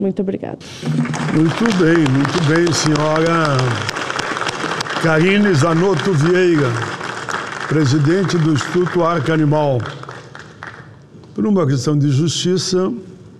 Muito obrigada. Muito bem, senhora Karine Zanotto Vieira, presidente do Instituto Arca Animal. Por uma questão de justiça,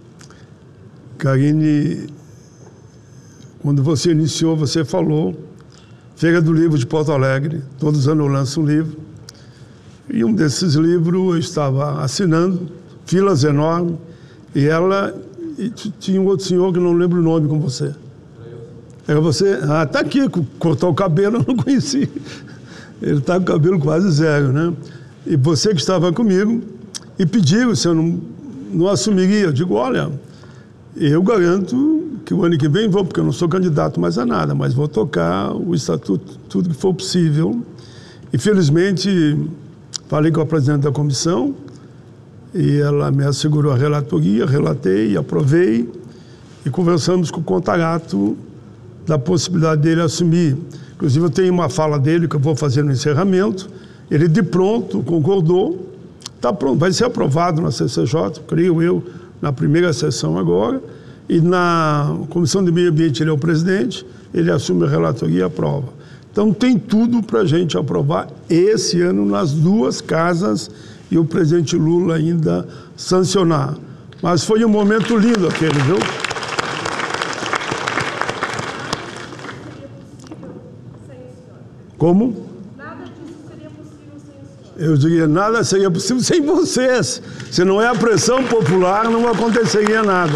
Karine, quando você iniciou, você falou, Feira do Livro de Porto Alegre, todos os anos eu lanço um livro, e um desses livros eu estava assinando, filas enormes, e ela e tinha um outro senhor que eu não lembro o nome com você. Era você? Ah, tá aqui, cortou o cabelo, eu não conheci. Ele tá com o cabelo quase zero, né? E você que estava comigo, e pediu se eu não assumiria. Eu digo, olha, eu garanto que o ano que vem vou, porque eu não sou candidato mais a nada, mas vou tocar o estatuto, tudo que for possível. E felizmente falei com a presidente da comissão e ela me assegurou a relatoria, relatei, aprovei e conversamos com o Contarato da possibilidade dele assumir. Inclusive eu tenho uma fala dele que eu vou fazer no encerramento. Ele de pronto concordou. Está pronto, vai ser aprovado na CCJ, creio eu, na primeira sessão agora, e na Comissão de Meio Ambiente ele é o presidente, ele assume a relatoria e aprova. Então tem tudo para a gente aprovar esse ano nas duas casas e o presidente Lula ainda sancionar. Mas foi um momento lindo aquele, viu? Como? Eu diria, nada seria possível sem vocês. Se não é a pressão popular, não aconteceria nada.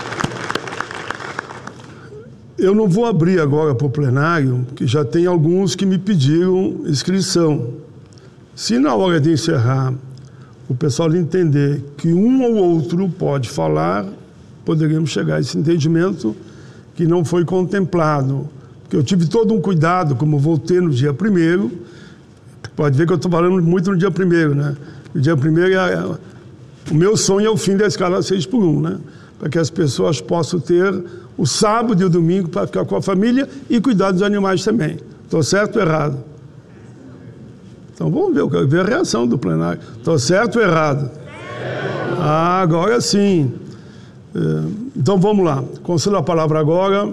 Eu não vou abrir agora para o plenário, porque já tem alguns que me pediram inscrição. Se na hora de encerrar o pessoal entender que um ou outro pode falar, poderíamos chegar a esse entendimento que não foi contemplado. Porque eu tive todo um cuidado, como vou ter no dia 1º. Pode ver que eu estou falando muito no dia 1º, né? O dia 1º o meu sonho é o fim da escala 6x1, né? Para que as pessoas possam ter o sábado e o domingo para ficar com a família e cuidar dos animais também. Estou certo ou errado? Então vamos ver, eu quero ver a reação do plenário. Estou certo ou errado? Ah, agora sim. Então vamos lá. Concedo a palavra agora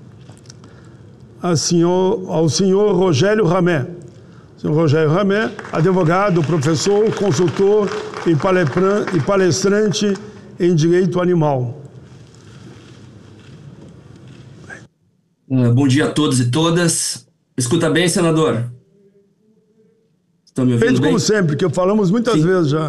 ao senhor Rogério Ramé. Senhor Rogério Ramé, advogado, professor, consultor e palestrante em direito animal. Bom dia a todos e todas. Escuta bem, senador? Estão me ouvindo bem? Como sempre, que falamos muitas vezes já.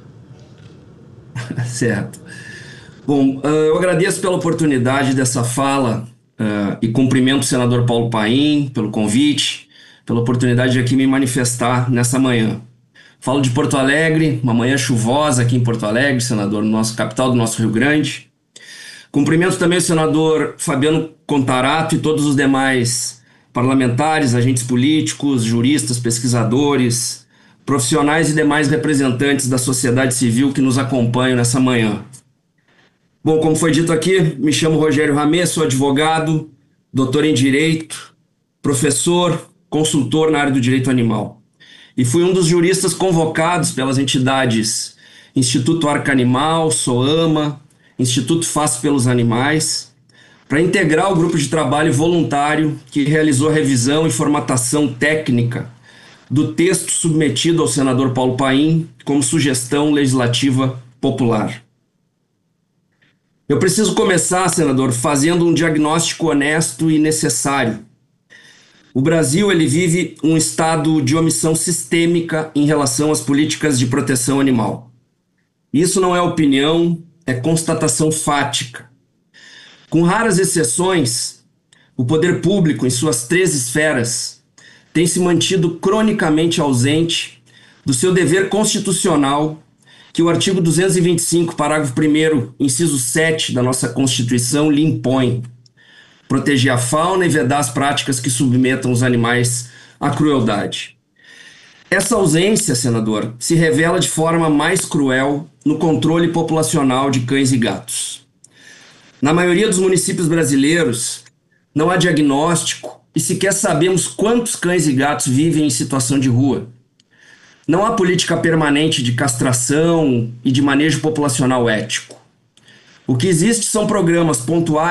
Certo. Bom, eu agradeço pela oportunidade dessa fala e cumprimento o senador Paulo Paim pelo convite, pela oportunidade de aqui me manifestar nessa manhã. Falo de Porto Alegre, uma manhã chuvosa aqui em Porto Alegre, senador, capital do nosso Rio Grande. Cumprimento também o senador Fabiano Contarato e todos os demais parlamentares, agentes políticos, juristas, pesquisadores, profissionais e demais representantes da sociedade civil que nos acompanham nessa manhã. Bom, como foi dito aqui, me chamo Rogério Ramé, sou advogado, doutor em Direito, professor, consultor na área do direito animal. E fui um dos juristas convocados pelas entidades Instituto Arca Animal, SOAMA, Instituto Faço pelos Animais, para integrar o grupo de trabalho voluntário que realizou a revisão e formatação técnica do texto submetido ao senador Paulo Paim como sugestão legislativa popular. Eu preciso começar, senador, fazendo um diagnóstico honesto e necessário. O Brasil ele vive um estado de omissão sistêmica em relação às políticas de proteção animal. Isso não é opinião, é constatação fática. Com raras exceções, o poder público, em suas 3 esferas, tem se mantido cronicamente ausente do seu dever constitucional que o artigo 225, parágrafo 1º, inciso 7 da nossa Constituição lhe impõe: proteger a fauna e vedar as práticas que submetam os animais à crueldade. Essa ausência, senador, se revela de forma mais cruel no controle populacional de cães e gatos. Na maioria dos municípios brasileiros, não há diagnóstico e sequer sabemos quantos cães e gatos vivem em situação de rua. Não há política permanente de castração e de manejo populacional ético. O que existe são programas pontuais